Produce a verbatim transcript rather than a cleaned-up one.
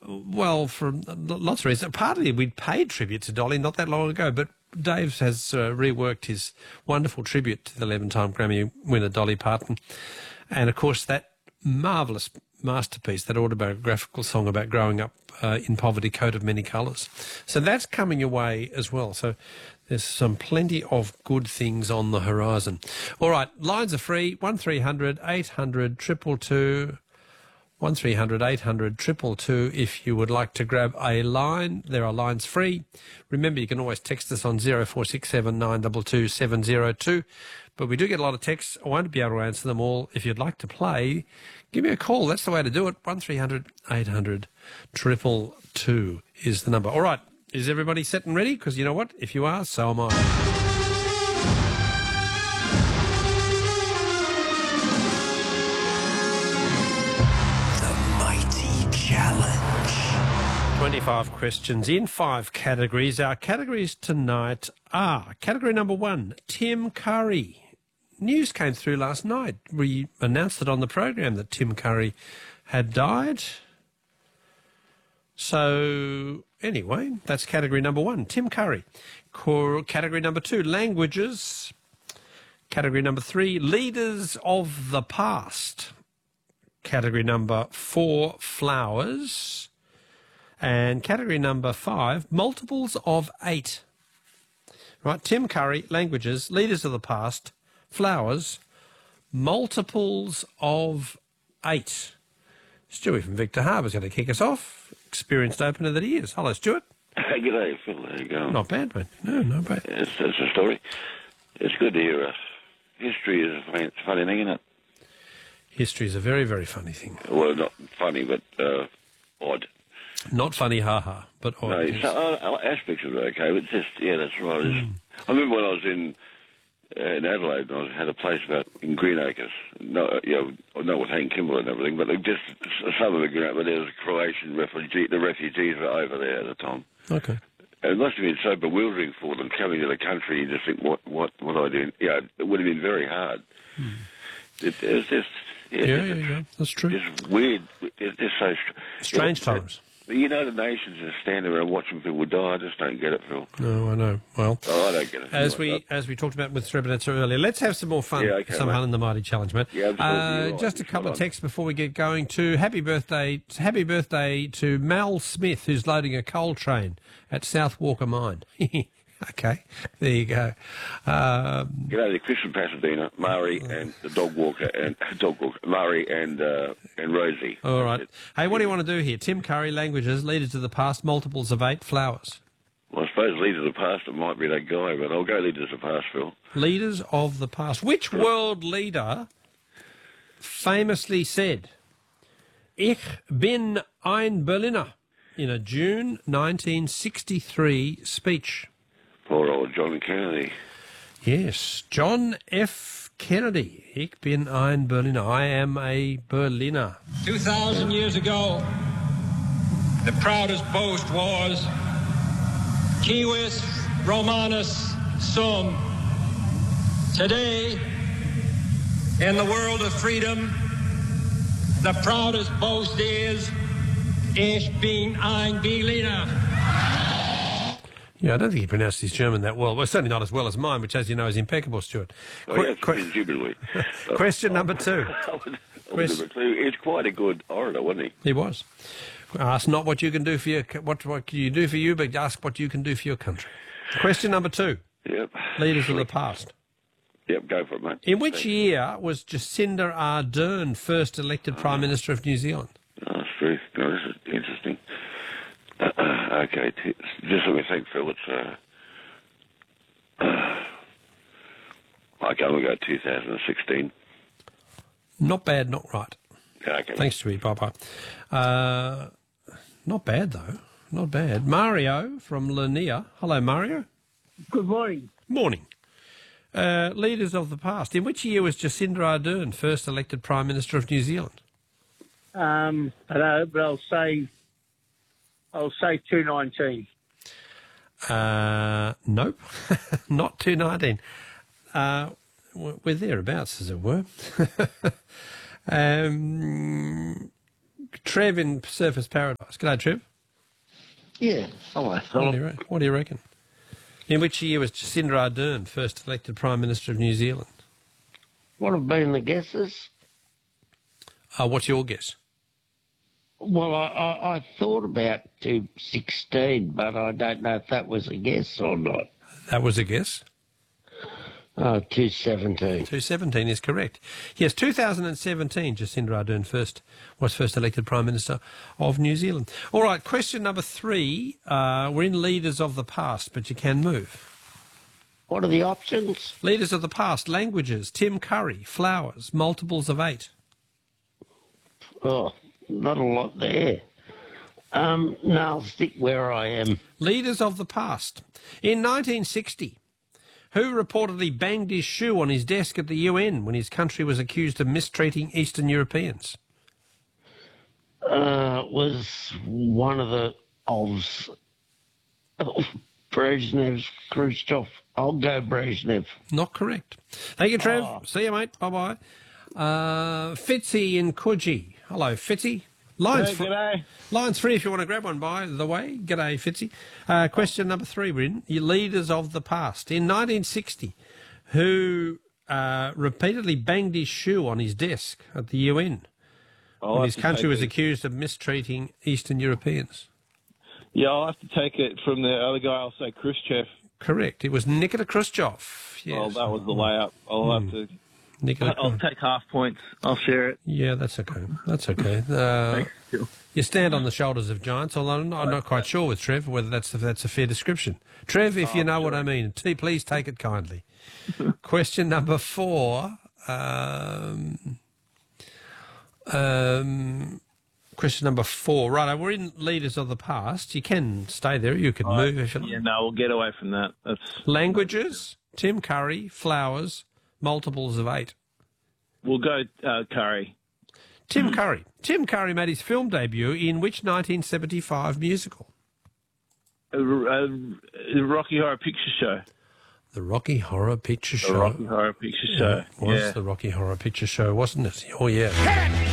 well, for lots of reasons. Partly we paid tribute to Dolly not that long ago, but Dave has uh, reworked his wonderful tribute to the eleven-time Grammy winner Dolly Parton. And, of course, that marvellous masterpiece, that autobiographical song about growing up uh, in poverty, coat of many colours. So that's coming your way as well. So there's some plenty of good things on the horizon. All right, lines are free, one three hundred eight hundred two two two, one three hundred eight hundred two two two if you would like to grab a line. There are lines free. Remember, you can always text us on zero four six seven nine two two seven zero two. But we do get a lot of texts. I won't be able to answer them all. If you'd like to play, give me a call. That's the way to do it. one three hundred eight hundred two two two is the number. All right. Is everybody set and ready? Because you know what? If you are, so am I. The Mighty Challenge. twenty-five questions in five categories. Our categories tonight are category number one, Tim Curry. News came through last night. We announced it on the program that Tim Curry had died. So, anyway, that's category number one, Tim Curry. Category number two, languages. Category number three, leaders of the past. Category number four, flowers. And category number five, multiples of eight. Right, Tim Curry, languages, leaders of the past, flowers, multiples of eight. Stewie from Victor Harbour is going to kick us off. Experienced opener that he is. Hello, Stuart. Hey, g'day, Phil. How you going? Not bad, mate. No, not bad. Yeah, it's, it's a story. It's good to hear us. History is a funny, it's a funny thing, isn't it? History is a very, very funny thing. Well, not funny, but uh, odd. Not funny, ha-ha, but odd. No, yes. so, uh, aspects of it are okay, but just, yeah, that's right. Mm. I remember when I was in uh, in Adelaide, and I had a place about in Greenacres. No, you know, I know with Hank Kimball and everything, but just some of the Greenacres, but there was a Croatian refugee. The refugees were over there at the time. Okay. And it must have been so bewildering for them coming to the country. You just think, what, what, what do I do? Yeah, it would have been very hard. Mm. It, it was just, yeah, yeah, just, yeah, yeah, that's true. Just weird. It's just so strange yeah, times. The United Nations is standing around watching people die. I just don't get it, Phil. No, I know. Well, oh, I don't get it. As anyway, we as we talked about with Srebrenica earlier, let's have some more fun. Yeah, okay, some mate. fun in the Mighty Challenge, mate. Yeah, uh, just a couple of texts before we get going. To happy birthday, happy birthday to Mal Smith, who's loading a coal train at South Walker Mine. Okay, there you go. Um, you know, the Chris from Pasadena, Murray and the dog walker, and dog walker, Murray and uh, and Rosie. All right. Hey, what do you want to do here? Tim Curry, languages, leaders of the past, multiples of eight, flowers. Well, I suppose leaders of the past, it might be that guy, but I'll go leaders of the past, Phil. Leaders of the past. Which world leader famously said, "Ich bin ein Berliner," in a June nineteen sixty-three speech? Poor old John Kennedy. Yes, John F. Kennedy. Ich bin ein Berliner. I am a Berliner. Two thousand years ago, the proudest boast was Civis Romanus Sum. Today, in the world of freedom, the proudest boast is Ich bin ein Berliner. Yeah, I don't think he pronounced his German that well. Well, certainly not as well as mine, which, as you know, is impeccable, Stuart. Oh, Qu- yes, qu- indubitably. Question number two. Quest- He's quite a good orator, wasn't he? He was. Ask not what you can do for your what what can you do for you, but ask what you can do for your country. Question number two. Yep. Leaders of the past. Yep, go for it, mate. In which Thanks. year was Jacinda Ardern first elected Prime Minister of New Zealand? Oh, that's true. No, this is interesting. Uh, okay, t- just let me think, Phil. It's, uh, uh, okay, I'm going to go two thousand sixteen. Not bad, not right. Okay. Thanks to you, Papa. Uh, not bad, though. Not bad. Mario from Lanier. Hello, Mario. Good morning. Morning. Uh, leaders of the past. In which year was Jacinda Ardern first elected Prime Minister of New Zealand? Um, I know, but I'll say, I'll say two nineteen. Uh, nope, not two nineteen. Uh, we're thereabouts, as it were. um, Trev in Surfers Paradise. G'day, Trev. Yeah, hello, What do, Philip. you, re- what do you reckon? In which year was Jacinda Ardern first elected Prime Minister of New Zealand? What have been the guesses? Uh, what's your guess? Well, I, I, I thought about two sixteen, but I don't know if that was a guess or not. That was a guess. Oh, two seventeen. two seventeen is correct. Yes, two thousand seventeen, Jacinda Ardern first was first elected Prime Minister of New Zealand. All right, question number three. Uh, we're in Leaders of the Past, but you can move. What are the options? Leaders of the Past, languages, Tim Curry, flowers, multiples of eight. Oh, not a lot there. Um, no, I'll stick where I am. Leaders of the Past. In nineteen sixty, who reportedly banged his shoe on his desk at the U N when his country was accused of mistreating Eastern Europeans? Uh, was one of the ofs. Oh, Brezhnev, Khrushchev. I'll go Brezhnev. Not correct. Thank you, Trev. See you, mate. Bye-bye. Uh, Fitzy in Coogee. Hello, Fitzy. Lines, Hey, fr- g'day. lines free if you want to grab one, by the way. G'day, Fitzy. Uh, question number three, we're in. Your Leaders of the Past. In nineteen sixty, who uh, repeatedly banged his shoe on his desk at the U N I'll when have his to country take was it. accused of mistreating Eastern Europeans? Yeah, I'll have to take it from the other guy. I'll say Khrushchev. Correct. It was Nikita Khrushchev. Yes. Well, that was the layup. I'll have to. Nikita I'll Khrushchev. take half points. I'll share it. Yeah, that's okay. That's okay. Uh, you stand on the shoulders of giants, although I'm not, I'm not quite sure with Trev whether that's that's a fair description. Trev, if you know what I mean, t- please take it kindly. Question number four. Um, um, question number four. Right, we're in Leaders of the Past. You can stay there. You can move if you like. Yeah, no, we'll get away from that. That's. Languages, Tim Curry, flowers, multiples of eight. We'll go uh, Curry. Tim Curry. Tim Curry made his film debut in which nineteen seventy-five musical? Uh, uh, Rocky Horror Picture Show. The Rocky Horror Picture The Show. Rocky Horror Picture Show. was Yeah. the Rocky Horror Picture Show, wasn't it? Oh, yeah.